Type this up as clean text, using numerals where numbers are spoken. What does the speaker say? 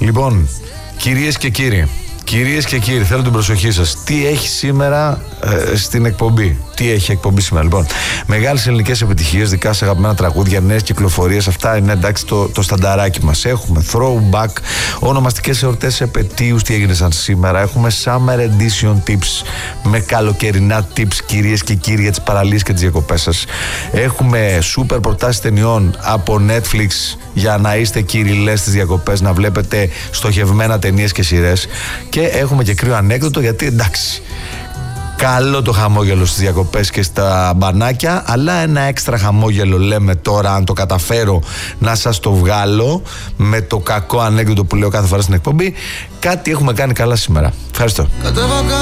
Λοιπόν, κυρίες και κύριοι, θέλω την προσοχή σας. Τι έχει σήμερα στην εκπομπή? Τι έχει εκπομπή σήμερα? Λοιπόν, μεγάλες ελληνικές επιτυχίες, δικά σας αγαπημένα τραγούδια, νέες κυκλοφορίες. Αυτά είναι εντάξει το στανταράκι μας. Έχουμε throwback, ονομαστικές εορτές επετείους, τι έγινε σαν σήμερα. Έχουμε summer edition tips με καλοκαιρινά tips, κυρίες και κύριοι, για τις παραλίες και τις διακοπές σας. Έχουμε super προτάσεις ταινιών από Netflix για να είστε κυριλές στις διακοπές, να βλέπετε στοχευμένα ταινίες και σειρές. Και έχουμε και κρύο ανέκδοτο, γιατί εντάξει, καλό το χαμόγελο στις διακοπές και στα μπανάκια, αλλά ένα έξτρα χαμόγελο λέμε τώρα, αν το καταφέρω να σας το βγάλω με το κακό ανέκδοτο που λέω κάθε φορά στην εκπομπή. Κάτι έχουμε κάνει καλά σήμερα. Ευχαριστώ.